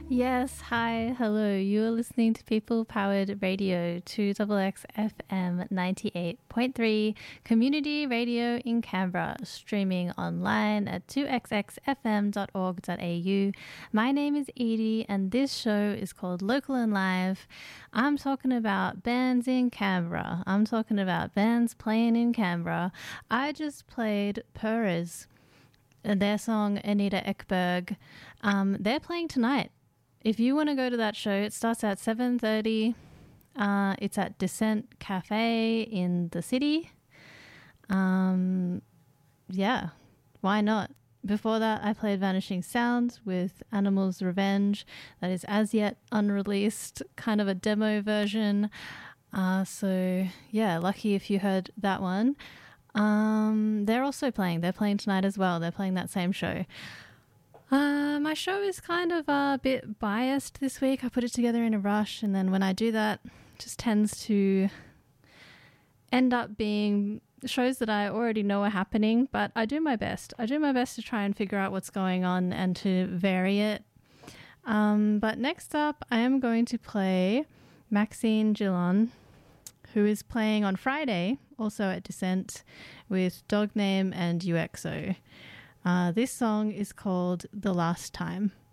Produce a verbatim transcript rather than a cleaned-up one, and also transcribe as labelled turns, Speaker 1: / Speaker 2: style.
Speaker 1: Yes, hi, hello. You are listening to People Powered Radio, two X X F M ninety-eight point three, community radio in Canberra, streaming online at two x x f m dot org dot a u. My name is Edie, and this show is called Local and Live. I'm talking about bands in Canberra. I'm talking about bands playing in Canberra. I just played Perez, their song Anita Ekberg. Um, they're playing tonight. If you want to go to that show, it starts at seven thirty. Uh, it's at Descent Cafe in the city. Um, yeah, why not? Before that, I played Vanishing Sounds with Animals Revenge. That is as yet unreleased, kind of a demo version. Uh, so, yeah, lucky if you heard that one. Um, they're also playing. They're playing tonight as well. They're playing that same show. Uh, my show is kind of a bit biased this week. I put it together in a rush, and then when I do that, it just tends to end up being shows that I already know are happening, but I do my best. I do my best to try and figure out what's going on and to vary it. Um, but next up, I am going to play Maxine Gillon, who is playing on Friday, also at Descent, with Dogname and U X O. Uh, this song is called The Last Time.